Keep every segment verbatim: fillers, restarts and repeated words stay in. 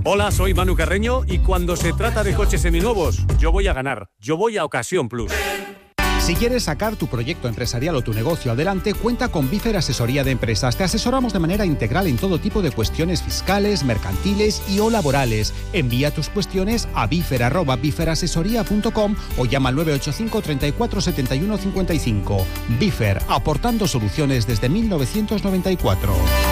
Hola, soy Manu Carreño y cuando se trata de coches seminuevos, yo voy a ganar. Yo voy a Ocasión Plus. Si quieres sacar tu proyecto empresarial o tu negocio adelante, cuenta con Bifer Asesoría de Empresas. Te asesoramos de manera integral en todo tipo de cuestiones fiscales, mercantiles y o laborales. Envía tus cuestiones a bifer arroba biferasesoría punto com o llama al nueve ocho cinco, treinta y cuatro, setenta y uno, cincuenta y cinco. Bifer, aportando soluciones desde mil novecientos noventa y cuatro.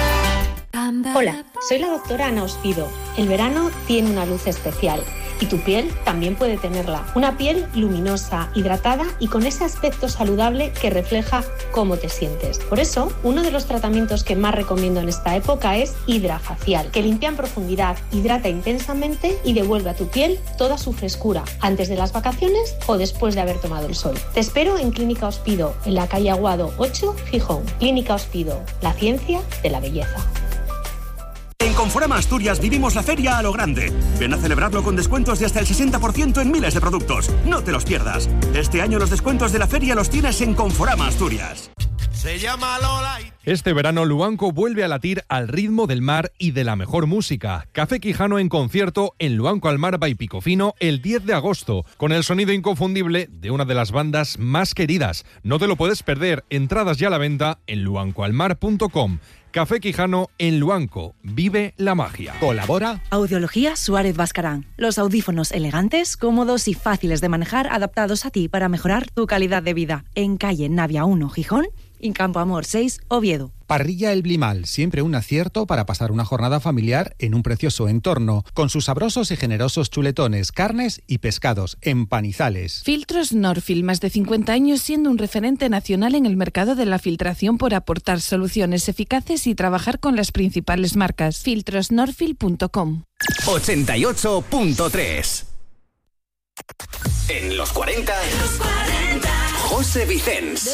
Hola, soy la doctora Ana Ospido. El verano tiene una luz especial y tu piel también puede tenerla. Una piel luminosa, hidratada y con ese aspecto saludable que refleja cómo te sientes. Por eso, uno de los tratamientos que más recomiendo en esta época es Hidrafacial, que limpia en profundidad, hidrata intensamente y devuelve a tu piel toda su frescura, antes de las vacaciones o después de haber tomado el sol. Te espero en Clínica Ospido, en la calle Aguado ocho, Gijón. Clínica Ospido, la ciencia de la belleza. En Conforama Asturias vivimos la feria a lo grande. Ven a celebrarlo con descuentos de hasta el sesenta por ciento en miles de productos. No te los pierdas. Este año los descuentos de la feria los tienes en Conforama Asturias. Se llama Lola y... Este verano Luanco vuelve a latir al ritmo del mar y de la mejor música. Café Quijano en concierto en Luanco al Mar by Picofino el diez de agosto, con el sonido inconfundible de una de las bandas más queridas. No te lo puedes perder. Entradas ya a la venta en luanco al mar punto com. Café Quijano en Luanco. Vive la magia. Colabora Audiología Suárez Bascarán. Los audífonos elegantes, cómodos y fáciles de manejar, adaptados a ti para mejorar tu calidad de vida. En calle Navia uno, Gijón, y Campo Amor seis, Oviedo. Parrilla El Blimal, siempre un acierto para pasar una jornada familiar en un precioso entorno, con sus sabrosos y generosos chuletones, carnes y pescados, empanizales. Filtros Norfil, más de cincuenta años siendo un referente nacional en el mercado de la filtración por aportar soluciones eficaces y trabajar con las principales marcas. filtros norfil punto com. ochenta y ocho punto tres. En los cuarenta, José Vicens.